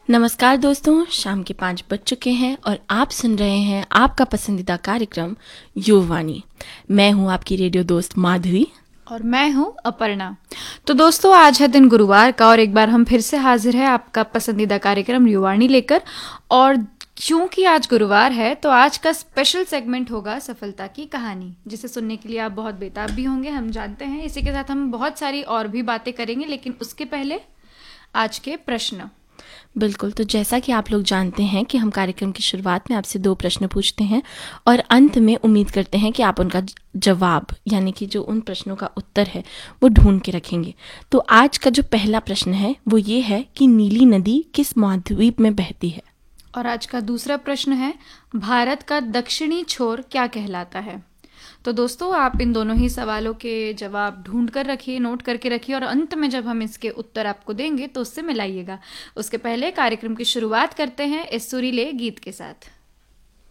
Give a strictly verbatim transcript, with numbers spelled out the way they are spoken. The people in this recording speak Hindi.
नमस्कार दोस्तों, शाम के पाँच बज चुके हैं और आप सुन रहे हैं आपका पसंदीदा कार्यक्रम युववाणी। मैं हूं आपकी रेडियो दोस्त माधुरी और मैं हूं अपर्णा। तो दोस्तों, आज है दिन गुरुवार का और एक बार हम फिर से हाजिर हैं आपका पसंदीदा कार्यक्रम युववाणी लेकर। और क्योंकि आज गुरुवार है तो आज का स्पेशल सेगमेंट होगा सफलता की कहानी, जिसे सुनने के लिए आप बहुत बेताब भी होंगे, हम जानते हैं। इसी के साथ हम बहुत सारी और भी बातें करेंगे, लेकिन उसके पहले आज के प्रश्न। बिल्कुल, तो जैसा कि आप लोग जानते हैं कि हम कार्यक्रम की शुरुआत में आपसे दो प्रश्न पूछते हैं और अंत में उम्मीद करते हैं कि आप उनका ज- जवाब यानी कि जो उन प्रश्नों का उत्तर है वो ढूंढ के रखेंगे। तो आज का जो पहला प्रश्न है वो ये है कि नीली नदी किस महाद्वीप में बहती है। और आज का दूसरा प्रश्न है, भारत का दक्षिणी छोर क्या कहलाता है। तो दोस्तों, आप इन दोनों ही सवालों के जवाब ढूंढ कर रखिए, नोट करके रखिए, और अंत में जब हम इसके उत्तर आपको देंगे तो उससे मिलाइएगा। उसके पहले कार्यक्रम की शुरुआत करते हैं इस सुरीले गीत के साथ।